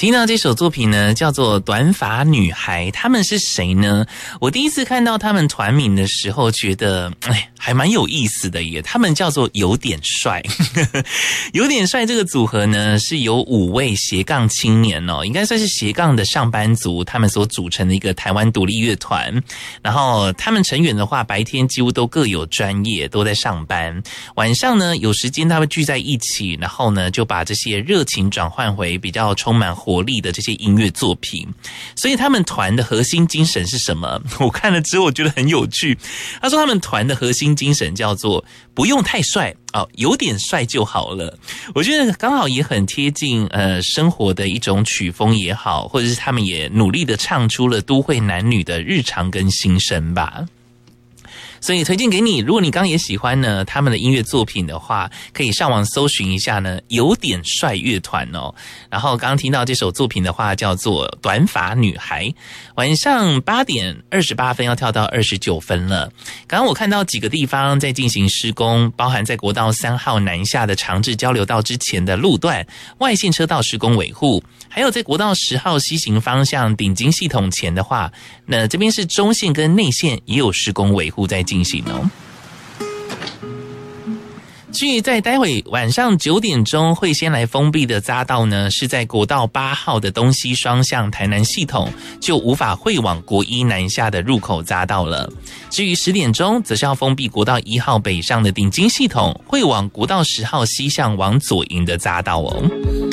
听到这首作品呢，叫做《短发女孩》，他们是谁呢？我第一次看到他们团名的时候，觉得还蛮有意思的耶。他们叫做有点帅，有点帅这个组合呢，是由5位斜杠青年哦，应该算是斜杠的上班族，他们所组成的一个台湾独立乐团。然后他们成员的话，白天几乎都各有专业，都在上班。晚上呢，有时间他们聚在一起，然后呢，就把这些热情转换回比较充满活力的这些音乐作品。所以他们团的核心精神是什么？我看了之后我觉得很有趣。他说他们团的核心精神叫做不用太帅哦，有点帅就好了。我觉得刚好也很贴近生活的一种曲风也好，或者是他们也努力的唱出了都会男女的日常跟心声吧。所以推荐给你，如果你刚也喜欢呢他们的音乐作品的话，可以上网搜寻一下呢有点帅乐团哦。然后刚刚听到这首作品的话叫做短发女孩。晚上8点28分要跳到29分了。刚刚我看到几个地方在进行施工，包含在国道3号南下的长治交流道之前的路段外线车道施工维护，还有在国道10号西行方向顶金系统前的话，那这边是中线跟内线也有施工维护在进行哦。至于在待会晚上9点钟会先来封闭的匝道呢，是在国道8号的东西双向台南系统就无法会往国一南下的入口匝道了。至于10点钟则是要封闭国道1号北上的顶金系统会往国道10号西向往左营的匝道哦。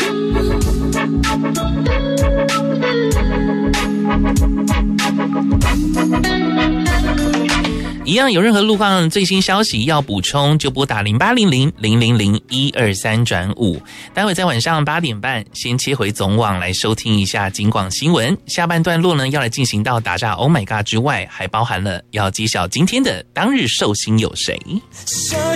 一样有任何路况最新消息要补充，就拨打0800-000-123-5。待会在晚上8点半先切回总网来收听一下警广新闻。下半段落呢，要来进行到打炸 Oh My God 之外，还包含了要揭晓今天的当日寿星有谁。 设